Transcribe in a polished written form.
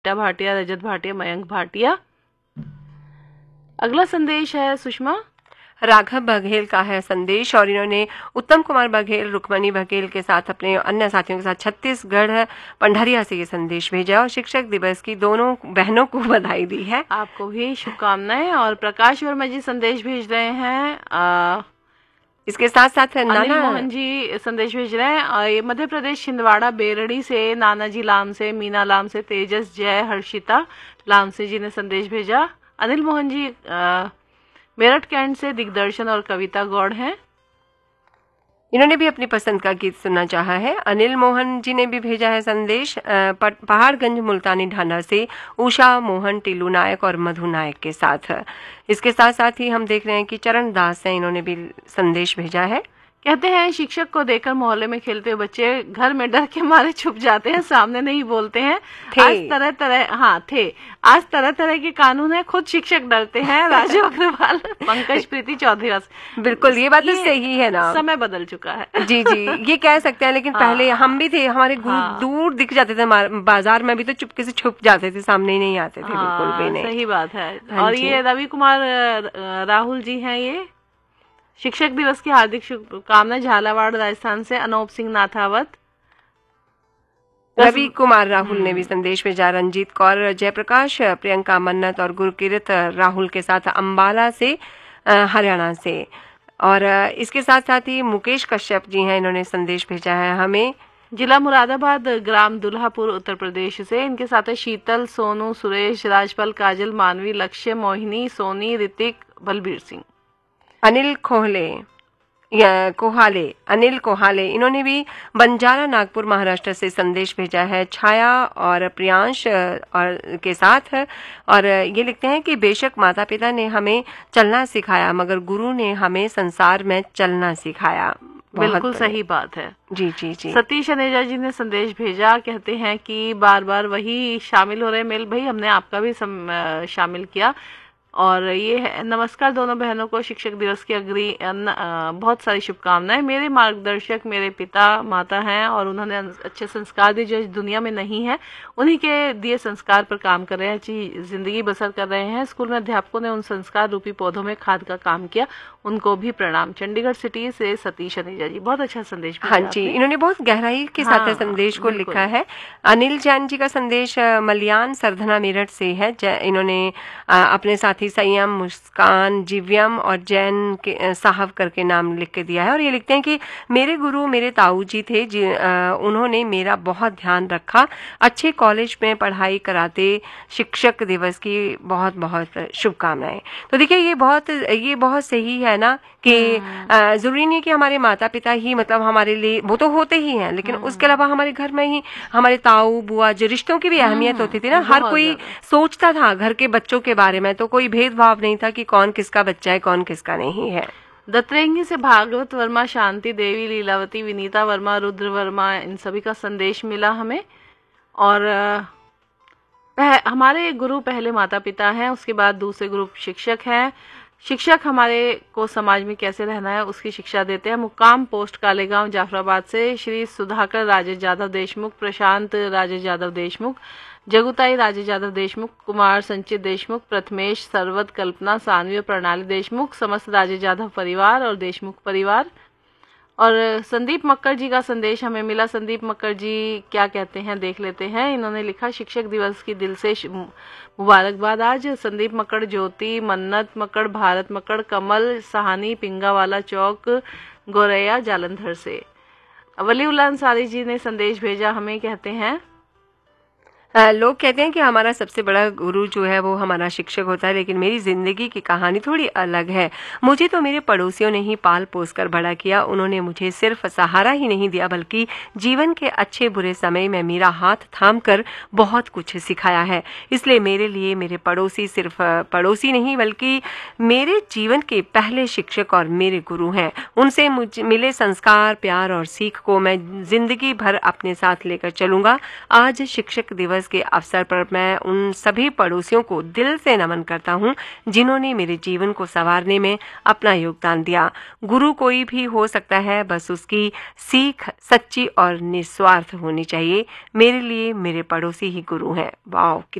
रीटा भाटिया, रजत भाटिया, मयंक भाटिया। अगला संदेश है सुषमा, राघव बघेल का है संदेश, और इन्होंने उत्तम कुमार बघेल, रुक्मणी बघेल के साथ अपने अन्य साथियों के साथ छत्तीसगढ़ पंडरिया से ये संदेश भेजा और शिक्षक दिवस की दोनों बहनों को बधाई दी है। आपको भी शुभकामनाएं। और प्रकाश वर्मा जी संदेश भेज रहे हैं, इसके साथ साथ अनिल मोहन जी संदेश भेज रहे हैं, और ये मध्य प्रदेश छिंदवाड़ा बेरड़ी से नानाजी लाम से, मीना लाम से, तेजस जय हर्षिता लामसे जी ने संदेश भेजा। अनिल मोहन जी मेरठ कैंट से दिग्दर्शन और कविता गौड़ हैं, इन्होंने भी अपनी पसंद का गीत सुनना चाहा है। अनिल मोहन जी ने भी भेजा है संदेश पहाड़गंज मुल्तानी ढांढा से उषा मोहन, टिल्लू नायक और मधु नायक के साथ। इसके साथ साथ ही हम देख रहे हैं कि चरण दास हैं, इन्होंने भी संदेश भेजा है। कहते हैं शिक्षक को देखकर मोहल्ले में खेलते हुए बच्चे घर में डर के मारे छुप जाते हैं, सामने नहीं बोलते हैं। आज तरह तरह के कानून है, खुद शिक्षक डरते हैं। राजू अग्रवाल, पंकज प्रीति चौधरी। बिल्कुल, ये बात तो सही है ना, समय बदल चुका है। जी जी, ये कह सकते हैं, लेकिन पहले हम भी थे, हमारे गुरु दूर दिख जाते थे, बाजार में भी तो चुपके से छुप जाते थे, सामने ही नहीं आते थे। बिल्कुल भी नहीं, सही बात है। और ये रवि कुमार राहुल जी हैं, ये शिक्षक दिवस की हार्दिक शुभकामनाएं झालावाड़ राजस्थान से अनूप सिंह नाथावत। रवि कुमार राहुल ने भी संदेश भेजा। रंजीत कौर, जयप्रकाश, प्रियंका मन्नत और गुरकीरत राहुल के साथ अंबाला से, हरियाणा से। और इसके साथ साथ ही मुकेश कश्यप जी हैं, इन्होंने संदेश भेजा है हमें जिला मुरादाबाद, ग्राम दुल्हापुर, उत्तर प्रदेश से। इनके साथ है शीतल, सोनू, सुरेश, राजपाल, काजल, मानवी, लक्ष्य, मोहिनी, सोनी, ऋतिक, बलबीर सिंह। अनिल कोहाले, इन्होंने भी बंजारा नागपुर महाराष्ट्र से संदेश भेजा है। छाया और प्रियांश और के साथ, और ये लिखते हैं कि बेशक माता पिता ने हमें चलना सिखाया, मगर गुरु ने हमें संसार में चलना सिखाया। बिल्कुल सही बात है। जी जी जी। सतीश अनेजा जी ने संदेश भेजा, कहते हैं कि बार बार वही शामिल हो रहे मेल भाई, हमने आपका भी शामिल किया। और ये है, नमस्कार दोनों बहनों को शिक्षक दिवस की बहुत सारी शुभकामनाएं। मेरे मार्गदर्शक मेरे पिता माता हैं, और उन्होंने अच्छे संस्कार दिए जो इस दुनिया में नहीं है, उन्हीं के दिए संस्कार पर काम कर रहे हैं, अच्छी जिंदगी बसर कर रहे हैं। स्कूल में अध्यापकों ने उन संस्कार रूपी पौधों में खाद का काम किया, उनको भी प्रणाम। चंडीगढ़ सिटी से सतीश अनेजा जी, बहुत अच्छा संदेश। हाँ जी, इन्होंने बहुत गहराई के साथ संदेश को लिखा है। अनिल जैन जी का संदेश मलियान सरधना मेरठ से है। इन्होंने अपने साथी संयम, मुस्कान, जिव्यम और जैन के साहब करके नाम लिख के दिया है, और ये लिखते हैं कि मेरे गुरु मेरे ताऊ जी थे, उन्होंने मेरा बहुत ध्यान रखा, अच्छे कॉलेज में पढ़ाई कराते, शिक्षक दिवस की बहुत बहुत शुभकामनाएं। तो देखिए ये बहुत सही है ना कि जरूरी नहीं कि हमारे माता पिता ही मतलब हमारे लिए, वो तो होते ही हैं, लेकिन उसके अलावा हमारे घर में ही हमारे ताऊ बुआ, जो रिश्तों की भी अहमियत होती थी ना, हर कोई सोचता था घर के बच्चों के बारे में, तो कोई भेदभाव नहीं था कि कौन किसका बच्चा है कौन किसका नहीं है। दत्रेंगी से भागवत वर्मा, शांति देवी, लीलावती, विनीता वर्मा, रुद्र वर्मा, इन सभी का संदेश मिला हमें। और हमारे गुरु पहले माता पिता हैं, उसके बाद दूसरे गुरु शिक्षक हैं। शिक्षक हमारे को समाज में कैसे रहना है उसकी शिक्षा देते हैं। मुकाम पोस्ट कालेगांव जाफराबाद से श्री सुधाकर राजेश यादव देशमुख, प्रशांत राजेश यादव देशमुख, जगुताई राजेश यादव देशमुख, कुमार संचित देशमुख, प्रथमेश, सरवत, कल्पना, सानवी और प्रणाली देशमुख, समस्त राजेश यादव परिवार और देशमुख परिवार। और संदीप मक्कर जी का संदेश हमें मिला। संदीप मक्कर जी क्या कहते हैं देख लेते हैं। इन्होंने लिखा, शिक्षक दिवस की दिल से मुबारकबाद। आज संदीप मक्कड़, ज्योति, मन्नत मक्कड़, भारत मक्कड़, कमल सहानी, पिंगावाला चौक, गोरैया, जालंधर से। वलीउल्लाह अंसारी जी ने संदेश भेजा हमें, कहते हैं लोग कहते हैं कि हमारा सबसे बड़ा गुरु जो है वो हमारा शिक्षक होता है, लेकिन मेरी जिंदगी की कहानी थोड़ी अलग है। मुझे तो मेरे पड़ोसियों ने ही पाल पोस कर बड़ा किया। उन्होंने मुझे सिर्फ सहारा ही नहीं दिया, बल्कि जीवन के अच्छे बुरे समय में मेरा हाथ थाम कर बहुत कुछ सिखाया है। इसलिए मेरे लिए मेरे पड़ोसी सिर्फ पड़ोसी नहीं, बल्कि मेरे जीवन के पहले शिक्षक और मेरे गुरु हैं। उनसे मुझे मिले संस्कार, प्यार और सीख को मैं जिंदगी भर अपने साथ लेकर चलूंगा। आज शिक्षक दिवस दिवस के अवसर पर मैं उन सभी पड़ोसियों को दिल से नमन करता हूँ जिन्होंने मेरे जीवन को संवारने में अपना योगदान दिया। गुरु कोई भी हो सकता है, बस उसकी सीख सच्ची और निस्वार्थ होनी चाहिए। मेरे लिए मेरे पड़ोसी ही गुरु हैं। वाह!